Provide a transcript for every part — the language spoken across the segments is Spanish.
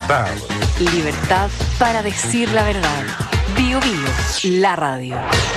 libertad. Libertad para decir la verdad. Bio Bio, la radio.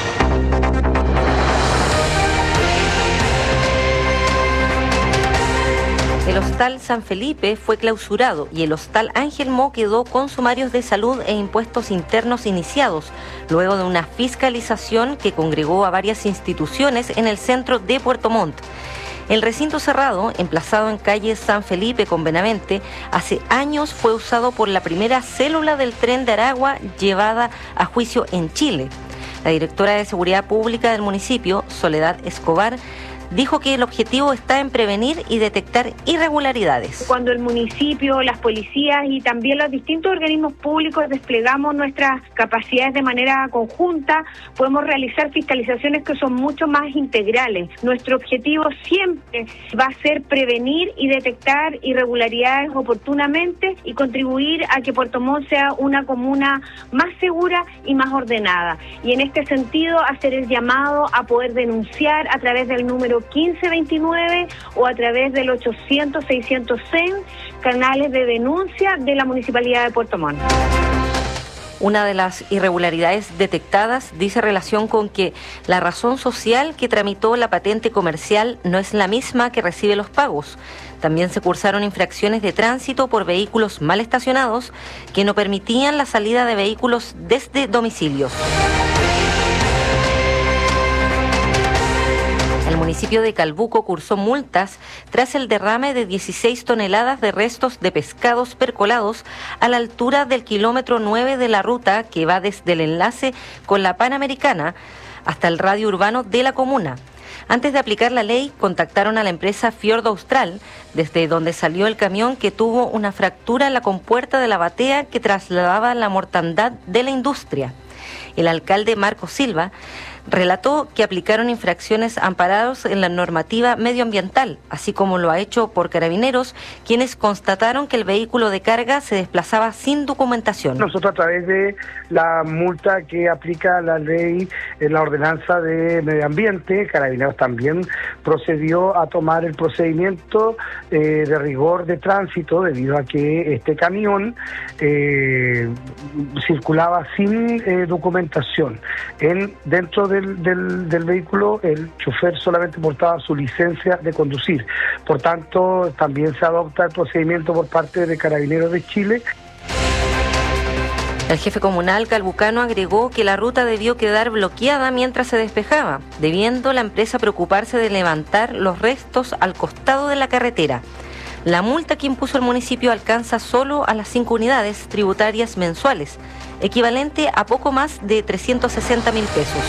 El Hostal San Felipe fue clausurado y el Hostal Ángel Mo quedó con sumarios de salud e impuestos internos iniciados, luego de una fiscalización que congregó a varias instituciones en el centro de Puerto Montt. El recinto cerrado, emplazado en calle San Felipe con Benavente, hace años fue usado por la primera célula del tren de Aragua llevada a juicio en Chile. La directora de Seguridad Pública del municipio, Soledad Escobar, dijo que el objetivo está en prevenir y detectar irregularidades. Cuando el municipio, las policías y también los distintos organismos públicos desplegamos nuestras capacidades de manera conjunta, podemos realizar fiscalizaciones que son mucho más integrales. Nuestro objetivo siempre va a ser prevenir y detectar irregularidades oportunamente y contribuir a que Puerto Montt sea una comuna más segura y más ordenada. Y en este sentido, hacer el llamado a poder denunciar a través del número 1529 o a través del 800-606, canales de denuncia de la Municipalidad de Puerto Montt. Una de las irregularidades detectadas dice relación con que la razón social que tramitó la patente comercial no es la misma que recibe los pagos. También se cursaron infracciones de tránsito por vehículos mal estacionados que no permitían la salida de vehículos desde domicilios. El municipio de Calbuco cursó multas tras el derrame de 16 toneladas de restos de pescados percolados a la altura del kilómetro 9 de la ruta que va desde el enlace con la Panamericana hasta el radio urbano de la comuna. Antes de aplicar la ley, contactaron a la empresa Fiordo Austral, desde donde salió el camión que tuvo una fractura en la compuerta de la batea que trasladaba la mortandad de la industria. El alcalde Marco Silva relató que aplicaron infracciones amparados en la normativa medioambiental, así como lo ha hecho por Carabineros, quienes constataron que el vehículo de carga se desplazaba sin documentación. Nosotros a través de la multa que aplica la ley en la ordenanza de medio ambiente, Carabineros también procedió a tomar el procedimiento de rigor de tránsito debido a que este camión circulaba sin documentación. Dentro del vehículo, el chofer solamente portaba su licencia de conducir. Por tanto, también se adopta el procedimiento por parte de Carabineros de Chile. El jefe comunal calbucano agregó que la ruta debió quedar bloqueada mientras se despejaba, debiendo la empresa preocuparse de levantar los restos al costado de la carretera. La multa que impuso el municipio alcanza solo a las 5 unidades tributarias mensuales, equivalente a poco más de 360.000 pesos.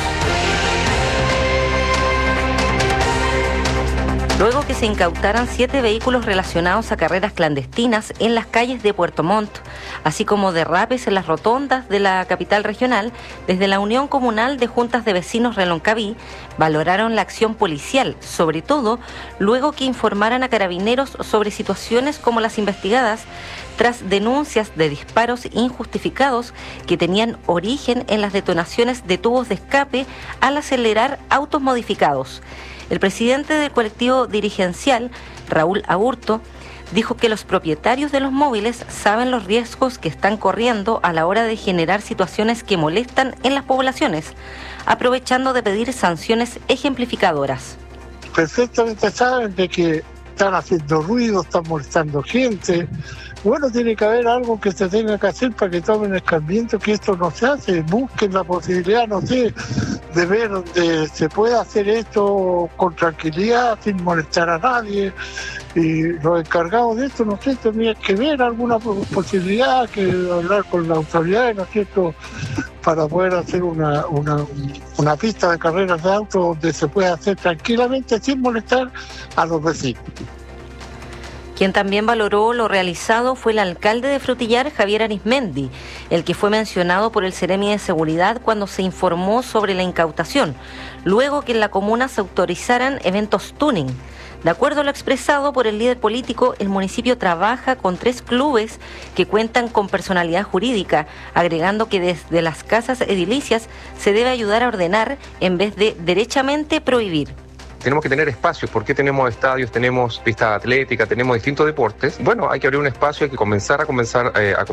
Luego que se incautaran 7 vehículos relacionados a carreras clandestinas en las calles de Puerto Montt, así como derrapes en las rotondas de la capital regional, desde la Unión Comunal de Juntas de Vecinos Reloncaví valoraron la acción policial, sobre todo luego que informaran a Carabineros sobre situaciones como las investigadas tras denuncias de disparos injustificados que tenían origen en las detonaciones de tubos de escape al acelerar autos modificados. El presidente del colectivo dirigencial, Raúl Aburto, dijo que los propietarios de los móviles saben los riesgos que están corriendo a la hora de generar situaciones que molestan en las poblaciones, aprovechando de pedir sanciones ejemplificadoras. Perfectamente saben de que están haciendo ruido, están molestando gente. Bueno, tiene que haber algo que se tenga que hacer para que tomen escarmiento, que esto no se hace. Busquen la posibilidad, no sé, de ver donde se pueda hacer esto con tranquilidad, sin molestar a nadie. Y los encargados de esto, no sé, tendrían que ver alguna posibilidad, que hablar con las autoridades, ¿no es cierto?, para poder hacer una pista de carreras de autos donde se pueda hacer tranquilamente sin molestar a los vecinos. Quien también valoró lo realizado fue el alcalde de Frutillar, Javier Arizmendi, el que fue mencionado por el Seremi de Seguridad cuando se informó sobre la incautación, luego que en la comuna se autorizaran eventos tuning. De acuerdo a lo expresado por el líder político, el municipio trabaja con 3 clubes que cuentan con personalidad jurídica, agregando que desde las casas edilicias se debe ayudar a ordenar en vez de derechamente prohibir. Tenemos que tener espacios, porque tenemos estadios, tenemos pistas atléticas, tenemos distintos deportes. Bueno, hay que abrir un espacio, hay que comenzar a